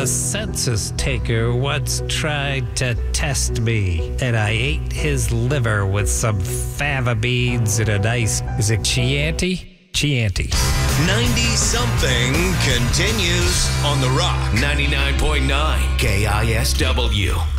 A census taker once tried to test me, and I ate his liver with some fava beans and a nice, is it Chianti? Chianti. 90-something continues on The Rock. 99.9 KISW.